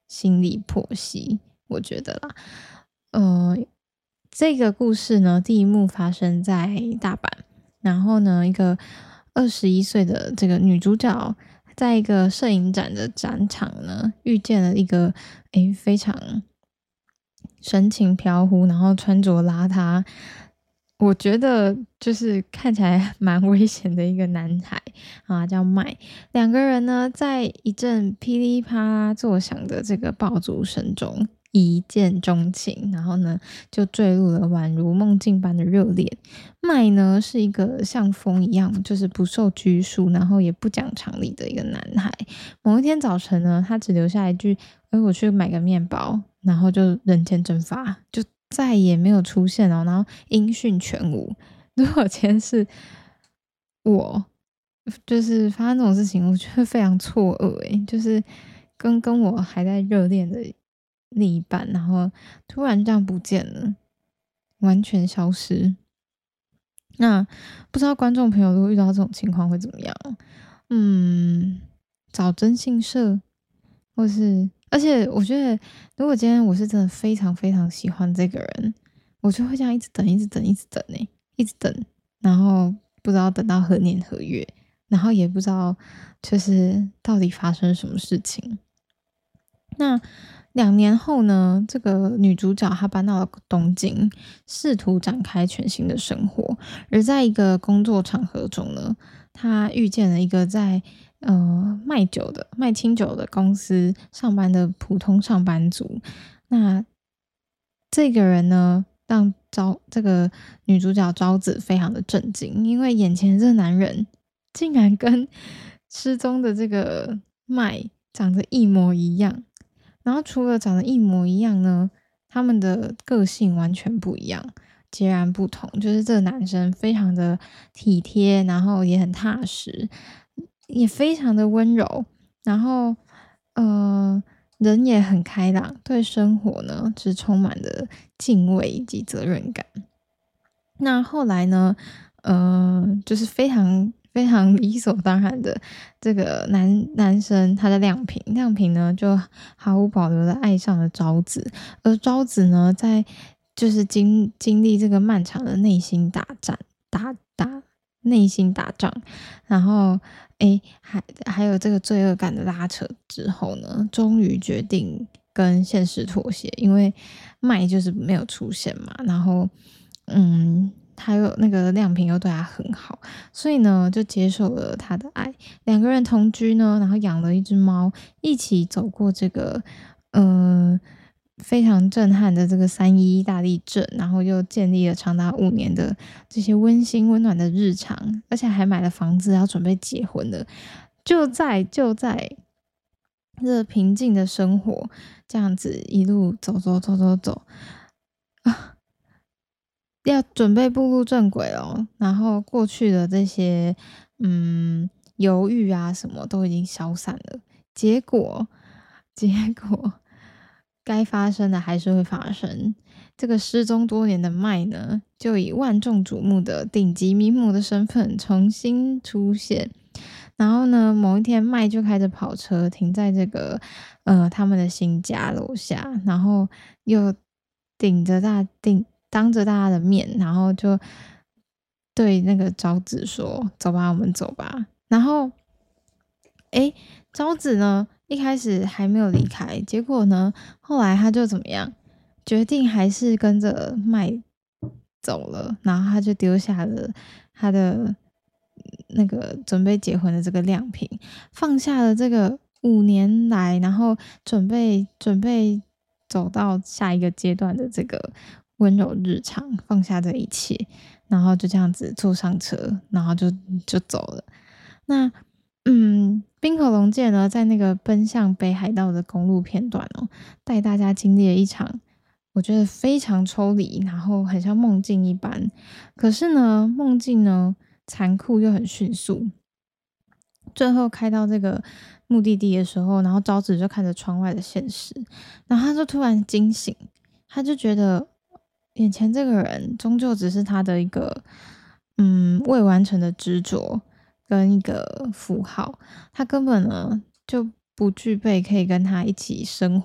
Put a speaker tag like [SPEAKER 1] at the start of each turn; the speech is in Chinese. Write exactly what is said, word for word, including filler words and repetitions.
[SPEAKER 1] 心理剖析，我觉得啦。呃，这个故事呢，第一幕发生在大阪，然后呢，一个二十一岁的这个女主角，在一个摄影展的展场呢，遇见了一个诶非常神情飘忽，然后穿着邋遢，我觉得就是看起来蛮危险的一个男孩啊，叫麦。两个人呢，在一阵噼里啪啦作响的这个爆竹声中一见钟情，然后呢就坠入了宛如梦境般的热恋。麦呢是一个像风一样，就是不受拘束，然后也不讲常理的一个男孩。某一天早晨呢，他只留下一句：“哎，我去买个面包。”然后就人间蒸发，就再也没有出现哦，然后音讯全无。如果今天是我，就是发生这种事情，我觉得非常错愕诶，就是跟跟我还在热恋的另一半，然后突然这样不见了，完全消失。那不知道观众朋友如果遇到这种情况会怎么样？嗯，找征信社，或是而且我觉得，如果今天我是真的非常非常喜欢这个人，我就会这样一直等，一直等，一直等呢、一直等，然后不知道等到何年何月，然后也不知道就是到底发生什么事情。那两年后呢，这个女主角她搬到了东京，试图展开全新的生活。而在一个工作场合中呢，她遇见了一个在呃卖酒的卖清酒的公司上班的普通上班族。那这个人呢，让昭这个女主角昭子非常的震惊，因为眼前的这个男人竟然跟失踪的这个麦长得一模一样。然后除了长得一模一样呢，他们的个性完全不一样，截然不同。就是这个男生非常的体贴，然后也很踏实，也非常的温柔，然后呃人也很开朗，对生活呢是充满了敬畏以及责任感。那后来呢，呃，就是非常非常理所当然的，这个男男生他的亮平，亮平呢就毫无保留的爱上了昭子，而昭子呢，在就是经经历这个漫长的内心打战，打打内心打仗，然后诶，还还有这个罪恶感的拉扯之后呢，终于决定跟现实妥协，因为麦就是没有出现嘛，然后嗯，还有那个亮平又对他很好，所以呢就接受了他的爱。两个人同居呢，然后养了一只猫，一起走过这个呃非常震撼的这个三一一大地震，然后又建立了长达五年的这些温馨温暖的日常，而且还买了房子，要准备结婚了。就在就在这平静的生活，这样子一路走走走走走啊，要准备步入正轨哦。然后过去的这些嗯犹豫啊什么都已经消散了，结果结果该发生的还是会发生。这个失踪多年的麦呢，就以万众瞩目的顶级名模的身份重新出现。然后呢，某一天麦就开着跑车停在这个呃他们的新家楼下，然后又顶着大顶当着大家的面，然后就对那个昭子说：“走吧，我们走吧。”然后，诶，昭子呢一开始还没有离开，结果呢后来他就怎么样，决定还是跟着麦走了，然后他就丢下了他的那个准备结婚的这个亮平，放下了这个五年来，然后准备准备走到下一个阶段的这个温柔日常，放下这一切，然后就这样子坐上车，然后就就走了。那嗯，冰河龙介呢，在那个奔向北海道的公路片段哦，带大家经历了一场我觉得非常抽离，然后很像梦境一般。可是呢，梦境呢残酷又很迅速。最后开到这个目的地的时候，然后昭子就看着窗外的现实，然后他就突然惊醒，他就觉得眼前这个人终究只是他的一个嗯未完成的执着跟一个符号，他根本呢就不具备可以跟他一起生